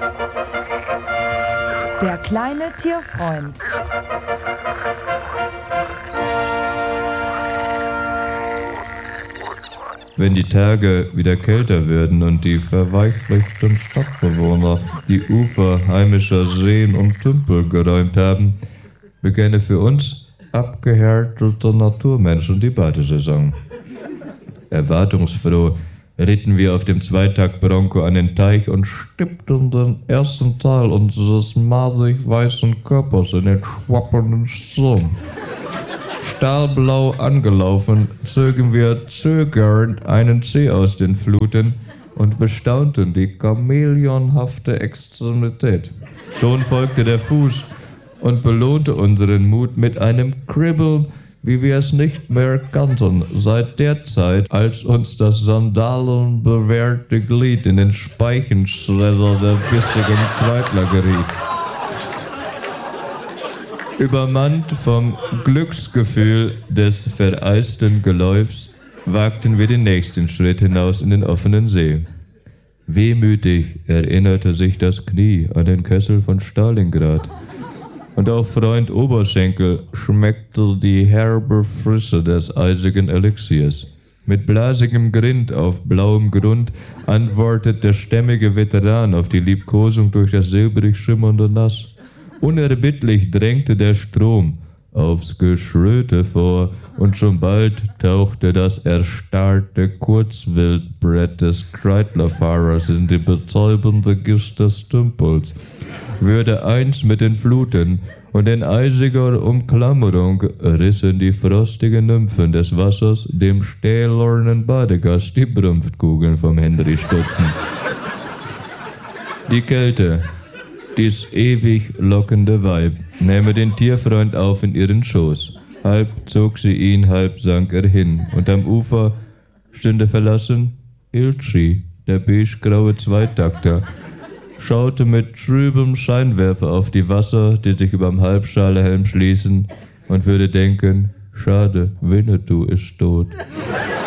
Der kleine Tierfreund. Wenn die Tage wieder kälter werden und die verweichlichten Stadtbewohner die Ufer heimischer Seen und Tümpel geräumt haben, beginne für uns abgehärtete Naturmenschen die Badesaison. Erwartungsfroh ritten wir auf dem Zweitakt-Bronco an den Teich und stippten den ersten Teil unseres masig weißen Körpers in den schwappernden Strom. Stahlblau angelaufen, zogen wir zögernd einen Zeh aus den Fluten und bestaunten die chamäleonhafte Extremität. Schon folgte der Fuß und belohnte unseren Mut mit einem Kribbeln, wie wir es nicht mehr kannten, seit der Zeit, als uns das sandalenbewehrte Glied in den Speichenschredder der bissigen Kreidler geriet. Übermannt vom Glücksgefühl des vereisten Geläufs wagten wir den nächsten Schritt hinaus in den offenen See. Wehmütig erinnerte sich das Knie an den Kessel von Stalingrad. Und auch Freund Oberschenkel schmeckte die herbe Frische des eisigen Elixiers. Mit blasigem Grind auf blauem Grund antwortet der stämmige Veteran auf die Liebkosung durch das silbrig schimmernde Nass. Unerbittlich drängte der Strom aufs Geschröte vor, und schon bald tauchte das erstarrte Kurzwildbrett des Kreidlerfahrers in die betäubende Gischt des Tümpels, würde eins mit den Fluten, und in eisiger Umklammerung rissen die frostigen Nymphen des Wassers dem stählernen Badegast die Brunftkugeln vom Henry Stutzen. Die Kälte, dies ewig lockende Weib, nähme den Tierfreund auf in ihren Schoß. Halb zog sie ihn, halb sank er hin, und am Ufer stünde verlassen Ilchi, der beigegraue Zweitakter, schaute mit trübem Scheinwerfer auf die Wasser, die sich überm Halbschalehelm schließen, und würde denken, schade, Winnetou ist tot.